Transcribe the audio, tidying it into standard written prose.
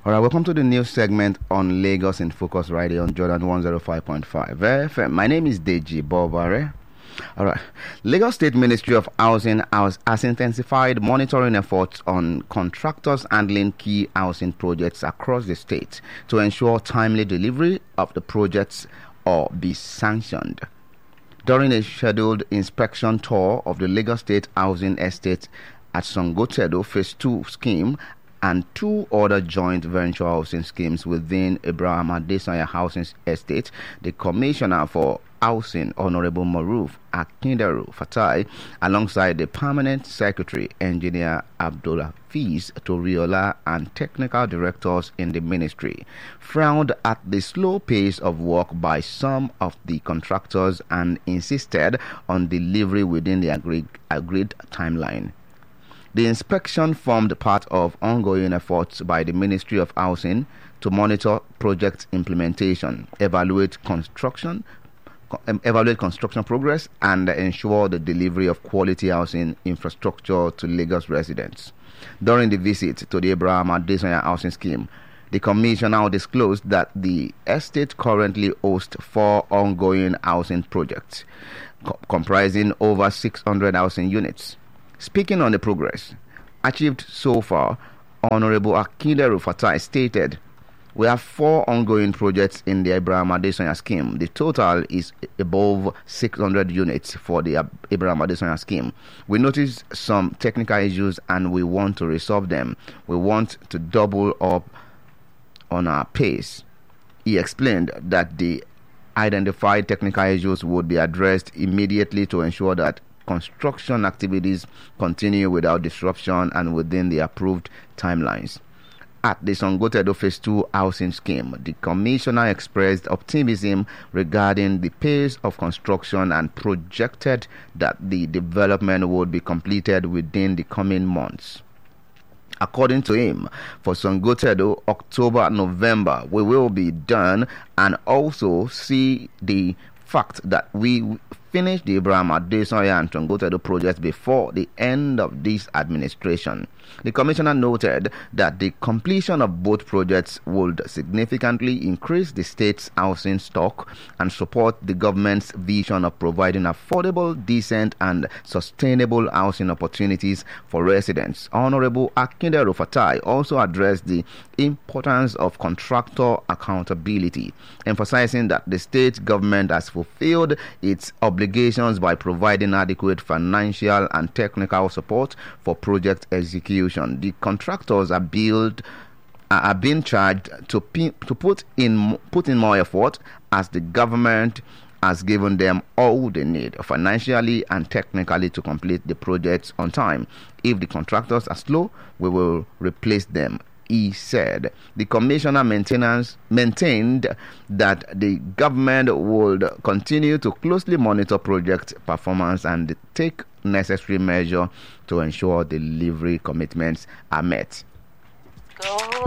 All right, welcome to the news segment on Lagos in Focus right here on Jordan 105.5 FM. My name is Deji Bobare. All right, Lagos State Ministry of Housing has intensified monitoring efforts on contractors handling key housing projects across the state to ensure timely delivery of the projects or be sanctioned. During a scheduled inspection tour of the Lagos State Housing Estate at Songotedo Phase 2 scheme and two other joint venture housing schemes within Abraham Adesanya Housing Estate, the Commissioner for Housing, Honorable Maruf Akindaru Fatai, alongside the Permanent Secretary, Engineer Abdulhafiz Toriola, and technical directors in the ministry, frowned at the slow pace of work by some of the contractors and insisted on delivery within the agreed timeline. The inspection formed part of ongoing efforts by the Ministry of Housing to monitor project implementation, evaluate construction progress, and ensure the delivery of quality housing infrastructure to Lagos residents. During the visit to the Abraham Adesanya Housing Scheme, the Commissioner disclosed that the estate currently hosts 4 ongoing housing projects, comprising over 600 housing units. Speaking on the progress achieved so far, Honorable Akindaru Fatai stated, "We have 4 ongoing projects in the Abraham Adesanya scheme. The total is above 600 units for the Abraham Adesanya scheme. We noticed some technical issues and we want to resolve them. We want to double up on our pace." He explained that the identified technical issues would be addressed immediately to ensure that construction activities continue without disruption and within the approved timelines. At the Songotedo Phase 2 housing scheme, the Commissioner expressed optimism regarding the pace of construction and projected that the development would be completed within the coming months. According to him, for Songotedo, October-November, we will be done and also see the fact that we finish the Abraham Adesanya and Songotedo projects before the end of this administration. The Commissioner noted that the completion of both projects would significantly increase the state's housing stock and support the government's vision of providing affordable, decent, and sustainable housing opportunities for residents. Honorable Akindaru Fatai also addressed the importance of contractor accountability, emphasizing that the state government has fulfilled its obligations by providing adequate financial and technical support for project execution. The contractors are being charged to put in more effort, as the government has given them all they need financially and technically to complete the projects on time. If the contractors are slow, we will replace them, he said. The Commissioner maintained that the government would continue to closely monitor project performance and take necessary measures to ensure delivery commitments are met.